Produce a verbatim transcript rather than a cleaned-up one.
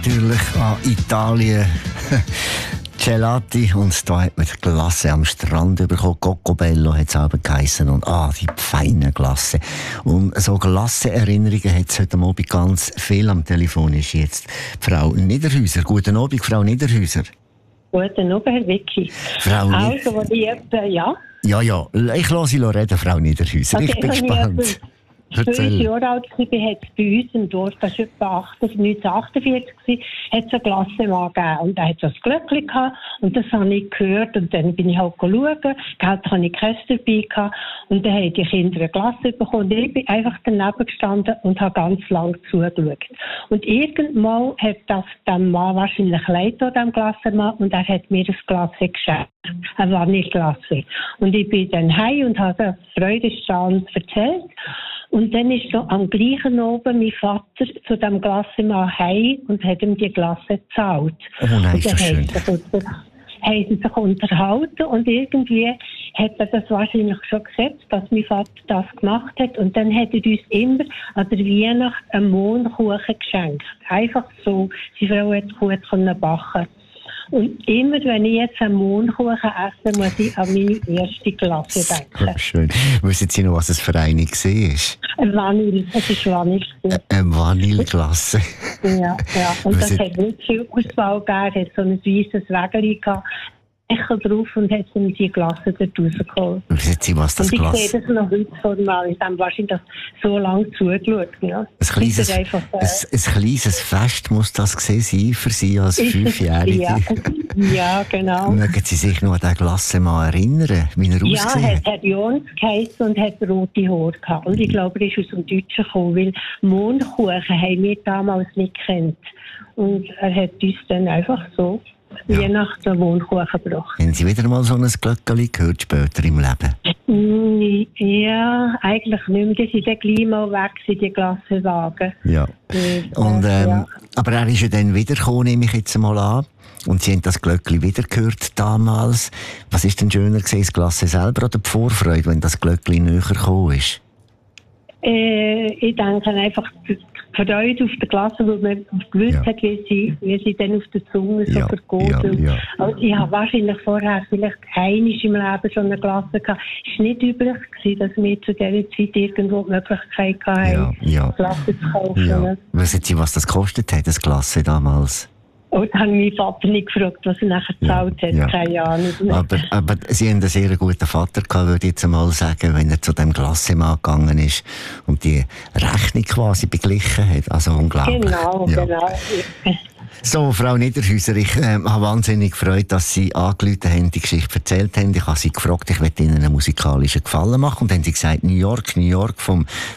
natürlich an Italien. Gelati, und da hat man die Glasse am Strand bekommen. Coccobello hat es auch geheissen. Und ah, die feine Glasse. Und so Glasse-Erinnerungen hat es heute Abend ganz viel. Am Telefon ist jetzt Frau Niederhäuser. Guten Abend, Frau Niederhäuser. Guten Abend, Herr Vicky. Frau Also, wo ich etwa, ja? Ja, ja, ich lasse Sie reden, Frau Niederhäuser. Okay, ich bin gespannt. Als ich Jahre alt war, hat es bei uns im Dorf, das war etwa neunzehnhundertachtundvierzig, hat es einen Klassenmann gegeben. Und er hatte so ein Glöckchen gehabt, und das habe ich gehört. Und dann bin ich halt schauen. Geld hatte ich keins dabei gehabt. Und dann haben die Kinder eine Klasse bekommen. Und ich bin einfach daneben gestanden und habe ganz lange zugeschaut. Und irgendwann hat das dem Mann wahrscheinlich leid, dem Klassenmann, und er hat mir das Klasse geschenkt. Eine Vanilleglasse. Und ich bin dann heim und habe das freudestrahlend erzählt. Und dann ist so am gleichen oben mein Vater zu dem Glassemann heim und hat ihm die Glasse gezahlt. Oh nein, und ist dann das schön. haben sie sich unterhalten, und irgendwie hat er das wahrscheinlich schon gesetzt, dass mein Vater das gemacht hat. Und dann hat er uns immer an der Weihnacht einen Mohnkuchen geschenkt. Einfach so. Seine Frau hat gut können backen. Und immer, wenn ich jetzt einen Mohnkuchen esse, muss ich an meine erste Klasse denken. Schön. Wissen Sie noch, was es für eine war? Ein Vanille, es ist Vanille. Eine Vanilleglasse. Ja, ja. Und das Wissen- hat nicht viel Auswahl gegeben. Es hat so ein weisses Wägeli gehabt, Deckel drauf, und hat ihm die Glasse dort rausgeholt. Wissen Sie, was das Und ich Glas... sehe das noch heute vor mir. Ich habe wahrscheinlich das so lange zugeschaut. Ja. Ein kleines, Das ist einfach, äh, ein, ein kleines Fest muss das gewesen sein für Sie als ist es- Fünfjährige. Ja, ja, genau. Mögen Sie sich noch an den Glassemann erinnern, wie er Ja, ausgesehen er hat? hat Jons geheißen und hat rote Haare gehabt. Und ich glaube, er ist aus dem Deutschen gekommen, weil Mohnkuchen haben wir damals nicht gekannt. Und er hat uns dann einfach so Ja. Weihnachten Mohnkuchen gebracht. Haben Sie wieder mal so ein Glöckchen gehört später im Leben? Mm, Ja, eigentlich nicht mehr. Die sind dann gleich mal weg, sind die Glassenwagen. Ja. Und, Und, äh, ähm, ja. Aber er ist ja dann wiedergekommen, nehme ich jetzt mal an. Und Sie haben das Glöckchen wieder gehört damals. Was ist denn schöner gewesen, das Glasse selber oder die Vorfreude, wenn das Glöckchen näher gekommen ist? Äh, ich denke einfach die Freude auf der Klasse, weil man gewusst Ja. hat, wie sie, wie sie dann auf der Zunge so Ja, vergeht. ja, Und- ja. Also ich habe wahrscheinlich vorher vielleicht einmal im Leben schon eine Klasse gehabt. Es war nicht üblich gewesen, dass wir zu dieser Zeit irgendwo die Möglichkeit hatten, Ja, ja. Klasse zu kaufen. Ja. Ne? Wissen Sie, was das gekostet hat, das Glasse damals? Und dann habe ich meinen Vater nicht gefragt, was er nachher Ja, gezahlt hat. ja. Keine Ahnung. Aber, aber Sie haben einen sehr guten Vater gehabt, würde ich jetzt einmal sagen, wenn er zu dem Glassemann gegangen ist und die Rechnung quasi beglichen hat. Also unglaublich. Genau, Ja. genau. So, Frau Niederhäuser, ich äh, habe wahnsinnig gefreut, dass Sie angerufen haben, die Geschichte erzählt haben. Ich habe Sie gefragt, ich möchte Ihnen einen musikalischen Gefallen machen. Und dann haben Sie gesagt, New York, New York vom